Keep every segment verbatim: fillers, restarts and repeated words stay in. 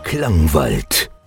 Klangwald.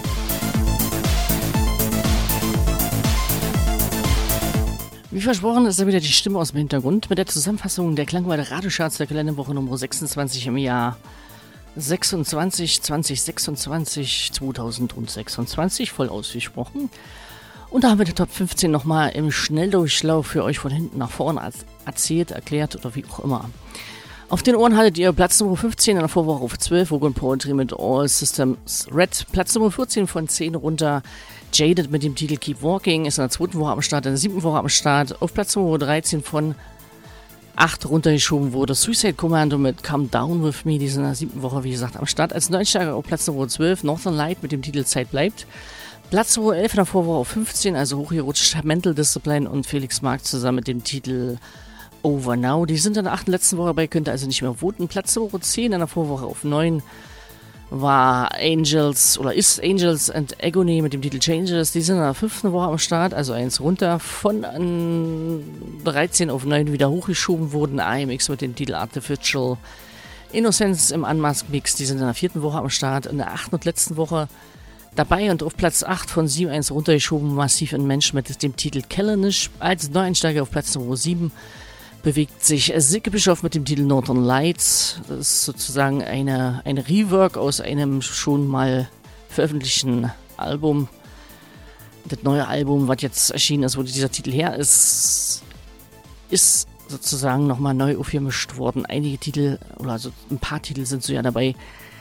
Wie versprochen ist da wieder die Stimme aus dem Hintergrund mit der Zusammenfassung der Klangwald Radiocharts der Kalenderwoche Nummer sechsundzwanzig im Jahr sechsundzwanzig, zwanzig sechsundzwanzig, zweitausendsechsundzwanzig, voll ausgesprochen. Und da haben wir die Top fünfzehn nochmal im Schnelldurchlauf für euch von hinten nach vorne erzählt, erklärt oder wie auch immer. Auf den Ohren hattet ihr Platz Nummer fünfzehn in der Vorwoche auf zwölf, Vogon Poetry mit All Systems Red. Platz Nummer vierzehn von zehn runter, Jaded mit dem Titel Keep Walking, ist in der zweiten Woche am Start, in der siebten Woche am Start. Auf Platz Nummer dreizehn von acht runtergeschoben wurde Suicide Commando mit Come Down With Me, die sind in der siebten Woche, wie gesagt, am Start. Als Neunsteiger auf Platz Nummer zwölf, Northern Light mit dem Titel Zeit bleibt. Platz Nummer elf in der Vorwoche auf fünfzehn, also hochgerutscht Mental Discipline und Felix Mark zusammen mit dem Titel Over Now. Die sind in der achten letzten Woche dabei, könnt ihr also nicht mehr voten. Platz Nummer zehn in der Vorwoche auf neun war Angels oder ist Angels and Agony mit dem Titel Changes. Die sind in der fünften Woche am Start, also eins runter. Von dreizehn auf neun wieder hochgeschoben wurden I M X mit dem Titel Artificial Innocence im Unmasked Mix. Die sind in der vierten Woche am Start. In der achten und letzten Woche dabei und auf Platz acht von sieben eins runtergeschoben Massiv in Mensch mit dem Titel Kellenisch. Als Neueinsteiger auf Platz Nummer sieben bewegt sich Silke Bischof mit dem Titel Northern Lights. Das ist sozusagen eine, ein Rework aus einem schon mal veröffentlichten Album. Das neue Album, was jetzt erschienen ist, wo dieser Titel her ist, ist sozusagen nochmal neu aufgemischt worden. Einige Titel, oder so ein paar Titel sind so ja dabei,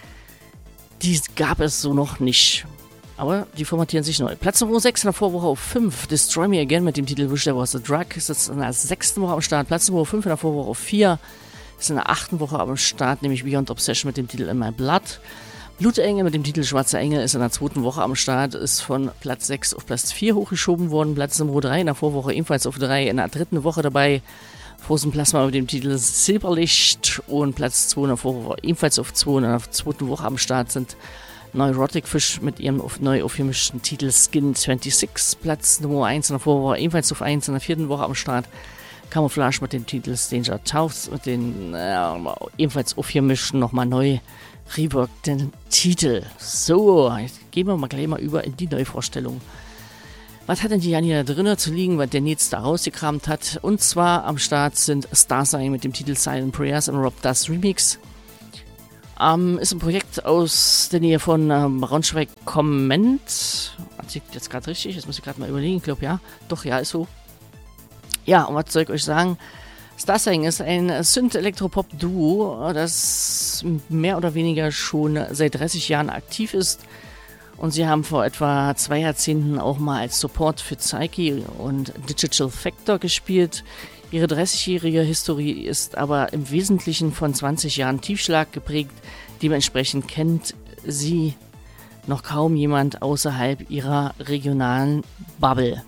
die gab es so noch nicht. Aber die formatieren sich neu. Platz Nummer sechs in der Vorwoche auf fünf. Destroy Me Again mit dem Titel Wish There Was a Drug. Ist jetzt in der sechsten Woche am Start. Platz Nummer fünf in der Vorwoche auf vier. Ist in der achten Woche am Start, nämlich Beyond Obsession mit dem Titel In My Blood. Blutengel mit dem Titel Schwarzer Engel ist in der zweiten Woche am Start. Ist von Platz sechs auf Platz vier hochgeschoben worden. Platz Nummer drei in der Vorwoche ebenfalls auf drei. In der dritten Woche dabei Frozen Plasma mit dem Titel Silberlicht. Und Platz zwei in der Vorwoche ebenfalls auf zwei. In der zweiten Woche am Start sind Neurotic Fish mit ihrem auf, neu aufgemischten Titel Skin sechsundzwanzig, Platz Nummer eins in der Vorwoche, ebenfalls auf eins in der vierten Woche am Start. Camouflage mit dem Titel Danger Taughts, mit den äh, ebenfalls aufgemischten, nochmal neu reworkten Titel. So, jetzt gehen wir mal gleich mal über in die Neuvorstellung. Was hat denn die Janina drinnen zu liegen, was der Nils da rausgekramt hat? Und zwar am Start sind Starsign mit dem Titel Silent Prayers im Rob Dust Remix. Ähm, ist ein Projekt aus der Nähe von ähm, Braunschweig kommend. Erzählt jetzt gerade richtig? Jetzt muss ich gerade mal überlegen. Ich glaube, ja. Doch, ja, ist so. Ja, und was soll ich euch sagen? Starsign ist ein Synth-Elektropop-Duo, das mehr oder weniger schon seit dreißig Jahren aktiv ist. Und sie haben vor etwa zwei Jahrzehnten auch mal als Support für Psyche und Digital Factor gespielt. Ihre dreißigjährige Historie ist aber im Wesentlichen von zwanzig Jahren Tiefschlag geprägt. Dementsprechend kennt sie noch kaum jemand außerhalb ihrer regionalen Bubble.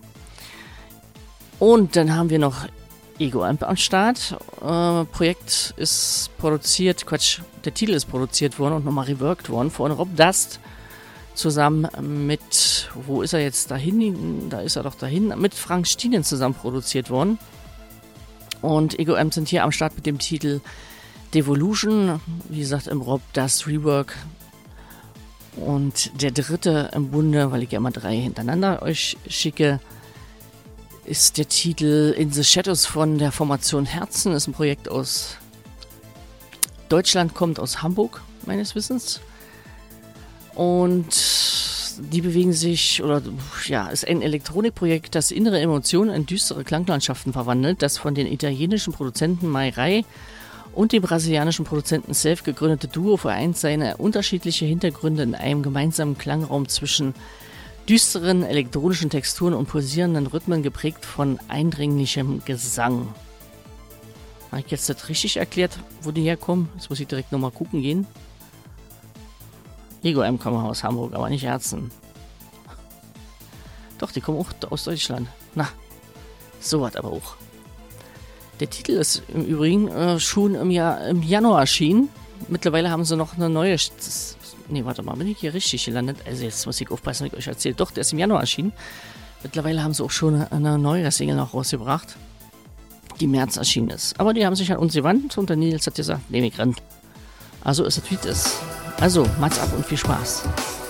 Und dann haben wir noch Ego Amp am Start. Äh, Projekt ist produziert, Quatsch, der Titel ist produziert worden und nochmal reworked worden von Rob Dust. Zusammen mit, wo ist er jetzt dahin? Da ist er doch dahin, mit Frank Stienen zusammen produziert worden. Und Ego Amp sind hier am Start mit dem Titel Devolution, wie gesagt im Rob Dust Rework. Und der dritte im Bunde, weil ich ja immer drei hintereinander euch schicke, ist der Titel In the Shadows von der Formation Herzen. Ist ein Projekt aus Deutschland, kommt aus Hamburg, meines Wissens. Und die bewegen sich, oder ja, ist ein Elektronikprojekt, das innere Emotionen in düstere Klanglandschaften verwandelt, das von den italienischen Produzenten Mai Rai und dem brasilianischen Produzenten Self gegründete Duo vereint seine unterschiedlichen Hintergründe in einem gemeinsamen Klangraum zwischen düsteren elektronischen Texturen und pulsierenden Rhythmen, geprägt von eindringlichem Gesang. Habe ich jetzt das richtig erklärt, wo die herkommen? Jetzt muss ich direkt nochmal gucken gehen. Ego Amp kommen aus Hamburg, aber nicht Herzen. Doch, die kommen auch aus Deutschland. Na, so was aber auch. Der Titel ist im Übrigen äh, schon im, Jahr, im Januar erschienen. Mittlerweile haben sie noch eine neue... Das, nee, warte mal, bin ich hier richtig gelandet? Also jetzt muss ich aufpassen, was ich euch erzähle. Doch, der ist im Januar erschienen. Mittlerweile haben sie auch schon eine, eine neue Single noch rausgebracht, die im März erschienen ist. Aber die haben sich an uns gewandt und der Nils hat gesagt, nehme ich ran. Also ist es, wie es ist. Also, macht's ab und viel Spaß.